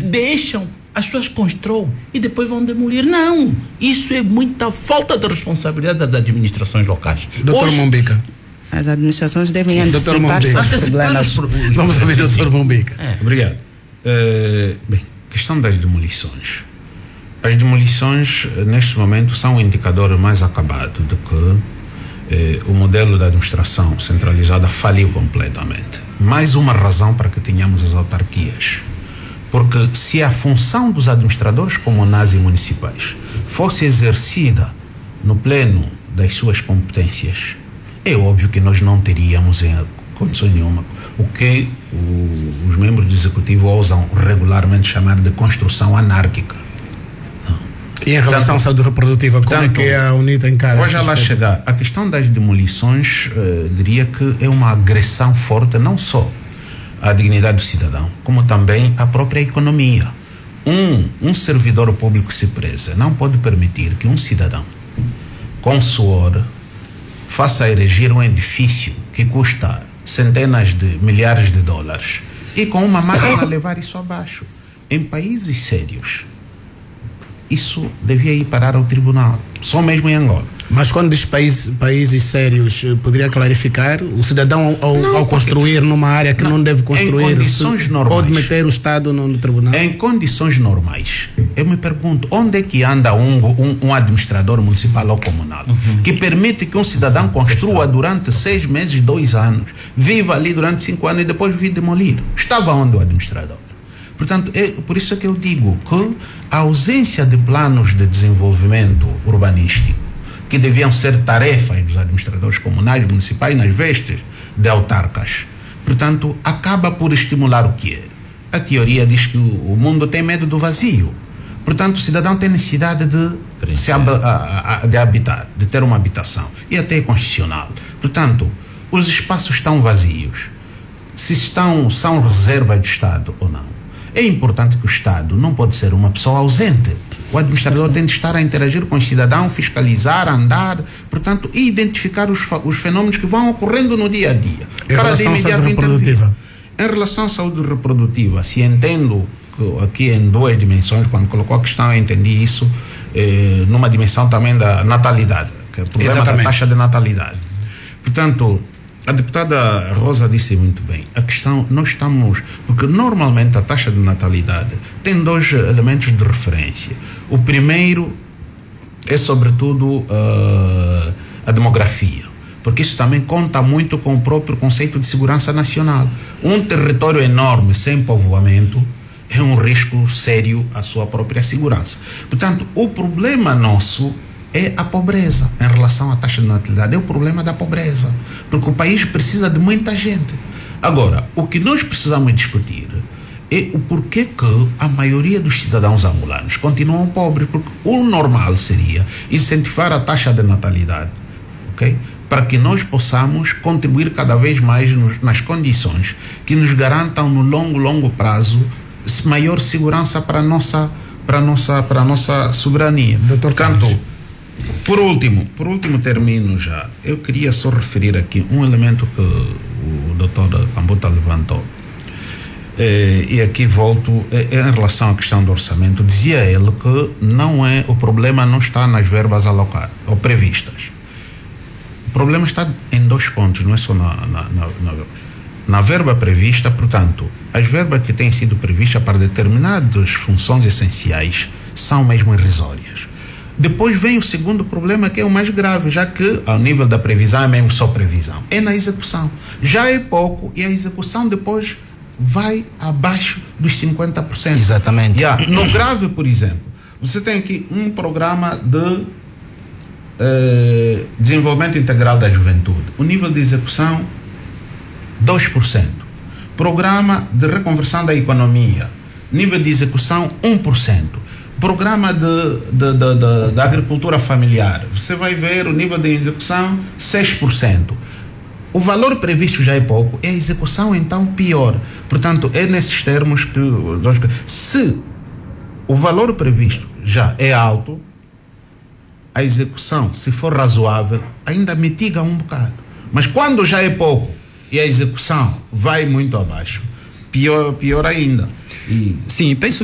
deixam, as pessoas constroem e depois vão demolir. Não, isso é muita falta de responsabilidade das administrações locais. Dr. Mombica. As administrações devem antecipar os problemas. Vamos ouvir o Dr. Mombica. Obrigado. Bem, questão das demolições. As demolições, neste momento, são um indicador mais acabado de que o modelo da administração centralizada faliu completamente. Mais uma razão para que tenhamos as autarquias. Porque se a função dos administradores comunais e municipais fosse exercida no pleno das suas competências, é óbvio que nós não teríamos em condições nenhuma o que os membros do executivo ousam regularmente chamar de construção anárquica. Não. E em relação à saúde reprodutiva, como é que a UNITA encara? Vou já lá chegar. A questão das demolições, diria que é uma agressão forte, não só à dignidade do cidadão, como também à própria economia. Um servidor público se preza não pode permitir que um cidadão com suor faça erigir um edifício que custa centenas de milhares de dólares e com uma máquina levar isso abaixo. Em países sérios, isso devia ir parar ao tribunal, só mesmo em Angola. Mas quando diz países sérios, poderia clarificar? O cidadão, ao construir numa área que não deve construir, em condições normais, pode meter o Estado no tribunal? Em condições normais, eu me pergunto, onde é que anda um administrador municipal ou comunal que permite que um cidadão construa durante 6 meses, 2 anos, viva ali durante 5 anos e depois vir demolir? Estava onde o administrador? Portanto, por isso é que eu digo que a ausência de planos de desenvolvimento urbanístico, que deviam ser tarefas dos administradores comunais, municipais, nas vestes de autarcas, portanto, acaba por estimular o quê? A teoria diz que o mundo tem medo do vazio. Portanto, o cidadão tem necessidade de habitar, de ter uma habitação, e até é constitucional. Portanto, os espaços estão vazios. Se são reserva do Estado ou não. É importante que o Estado não pode ser uma pessoa ausente. O administrador tem de estar a interagir com o cidadão, fiscalizar, andar, portanto, e identificar os fenômenos que vão ocorrendo no dia a dia. Em relação à saúde reprodutiva? Em relação à saúde reprodutiva, se entendo que aqui em 2 dimensões, quando colocou a questão, eu entendi isso numa dimensão também da natalidade, que é o problema da taxa de natalidade. Portanto, a deputada Rosa disse muito bem, a questão, nós estamos, porque normalmente a taxa de natalidade tem 2 elementos de referência. O primeiro é sobretudo a demografia, porque isso também conta muito com o próprio conceito de segurança nacional. Um território enorme sem povoamento é um risco sério à sua própria segurança. Portanto, o problema nosso é a pobreza em relação à taxa de natalidade, é o problema da pobreza, porque o país precisa de muita gente. Agora, o que nós precisamos discutir é o porquê que a maioria dos cidadãos angolanos continuam pobres, porque o normal seria incentivar a taxa de natalidade, ok? Para que nós possamos contribuir cada vez mais nas condições que nos garantam no longo prazo maior segurança para a nossa soberania. Dr. Carlos. Por último termino já. Eu queria só referir aqui um elemento que o Dr. Cambuta levantou. E aqui volto em relação à questão do orçamento. Dizia ele que o problema não está nas verbas alocadas ou previstas. O problema está em 2 pontos, não é só na verba prevista. Portanto, as verbas que têm sido previstas para determinadas funções essenciais são mesmo irrisórias. Depois vem o segundo problema, que é o mais grave, já que ao nível da previsão é mesmo só previsão, é na execução. Já é pouco e a execução depois vai abaixo dos 50%. Exatamente. No grave, por exemplo, você tem aqui um programa de desenvolvimento integral da juventude. O nível de execução, 2%. Programa de reconversão da economia, nível de execução, 1%. Programa da agricultura familiar, você vai ver o nível de execução 6%. O valor previsto já é pouco, é a execução então pior. Portanto, é nesses termos que se o valor previsto já é alto, a execução, se for razoável, ainda mitiga um bocado. Mas quando já é pouco e a execução vai muito abaixo, pior ainda. Sim, penso